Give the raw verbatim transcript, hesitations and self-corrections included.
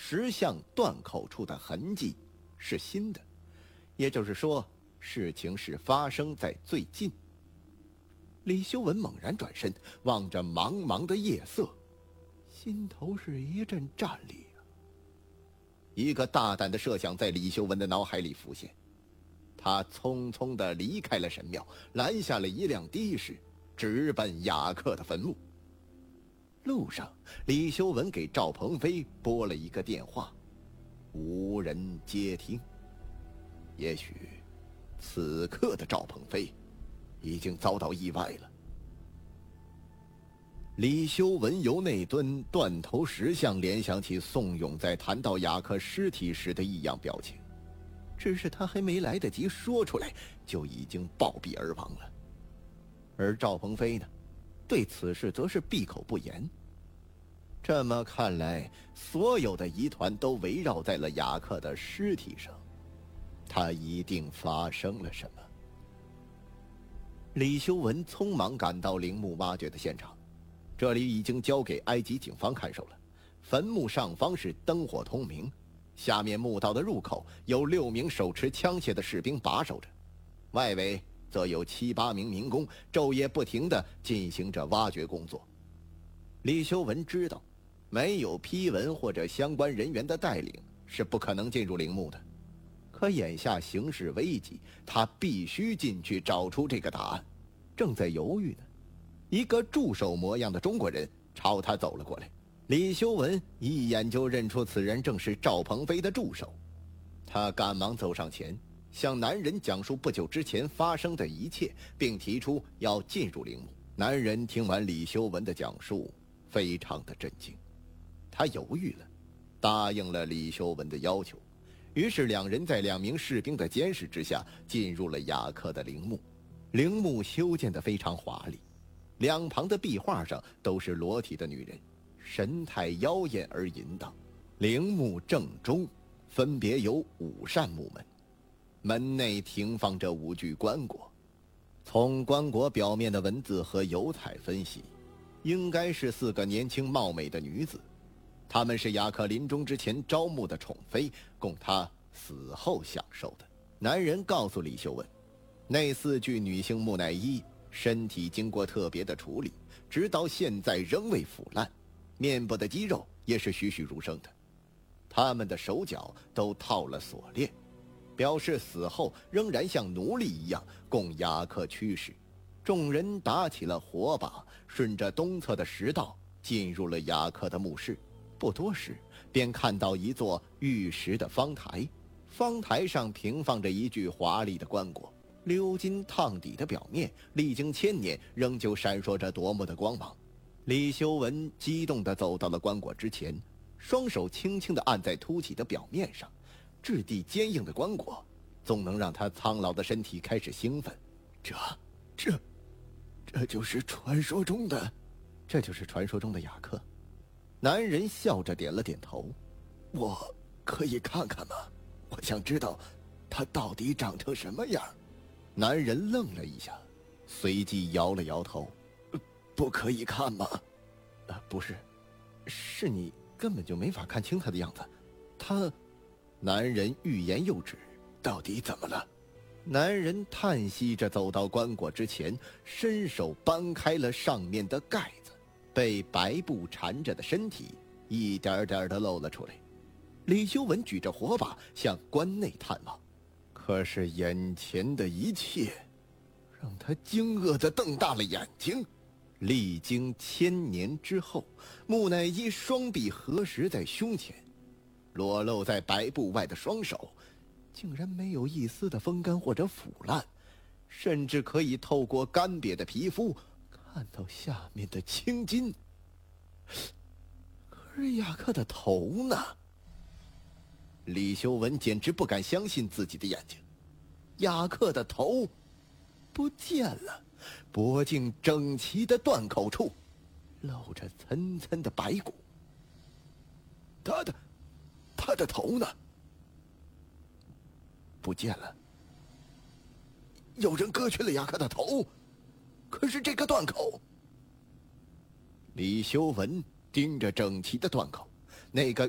石像断口处的痕迹是新的，也就是说，事情是发生在最近。李修文猛然转身，望着茫茫的夜色，心头是一阵战栗啊。一个大胆的设想在李修文的脑海里浮现，他匆匆地离开了神庙，拦下了一辆的士，直奔雅克的坟墓。路上，李修文给赵鹏飞拨了一个电话，无人接听。也许此刻的赵鹏飞已经遭到意外了。李修文由那尊断头石像联想起宋勇在谈到雅克尸体时的异样表情，只是他还没来得及说出来，就已经暴毙而亡了。而赵鹏飞呢，对此事则是闭口不言。这么看来，所有的疑团都围绕在了雅克的尸体上，他一定发生了什么。李修文匆忙赶到陵墓挖掘的现场，这里已经交给埃及警方看守了。坟墓上方是灯火通明，下面墓道的入口有六名手持枪械的士兵把守着，外围则有七八名民工昼夜不停地进行着挖掘工作。李修文知道，没有批文或者相关人员的带领是不可能进入陵墓的，可眼下形势危急，他必须进去找出这个答案。正在犹豫呢，一个助手模样的中国人朝他走了过来。李修文一眼就认出此人正是赵鹏飞的助手，他赶忙走上前，向男人讲述不久之前发生的一切，并提出要进入陵墓。男人听完李修文的讲述，非常的震惊，他犹豫了，答应了李修文的要求。于是两人在两名士兵的监视之下进入了雅克的陵墓。陵墓修建得非常华丽，两旁的壁画上都是裸体的女人，神态妖艳而淫荡。陵墓正中分别有五扇木门，门内停放着五具棺椁。从棺椁表面的文字和油彩分析，应该是四个年轻貌美的女子，她们是雅克临终之前招募的宠妃，供他死后享受的。男人告诉李修文，那四具女性木乃伊身体经过特别的处理，直到现在仍未腐烂，面部的肌肉也是栩栩如生的。她们的手脚都套了锁链，表示死后仍然像奴隶一样供雅克驱使。众人打起了火把，顺着东侧的石道进入了雅克的墓室。不多时，便看到一座玉石的方台，方台上平放着一具华丽的棺椁，鎏金烫底的表面，历经千年仍旧闪烁着夺目的光芒。李修文激动地走到了棺椁之前，双手轻轻地按在凸起的表面上，质地坚硬的棺椁总能让他苍老的身体开始兴奋。这这这就是传说中的这就是传说中的雅克。男人笑着点了点头。我可以看看吗？我想知道他到底长成什么样。男人愣了一下，随即摇了摇头。不可以看吗？啊，不是，是你根本就没法看清他的样子。他……男人欲言又止。到底怎么了？男人叹息着走到棺椁之前，伸手搬开了上面的盖子，被白布缠着的身体一点点地露了出来。李修文举着火把向棺内探望，可是眼前的一切让他惊愕地瞪大了眼睛。历经千年之后，木乃伊双臂合十在胸前，裸露在白布外的双手竟然没有一丝的风干或者腐烂，甚至可以透过干瘪的皮肤看到下面的青筋。可是雅克的头呢？李修文简直不敢相信自己的眼睛，雅克的头不见了，脖颈整齐的断口处露着层层的白骨。他的他的头呢？不见了。有人割去了雅克的头，可是这个断口……李修文盯着整齐的断口，那个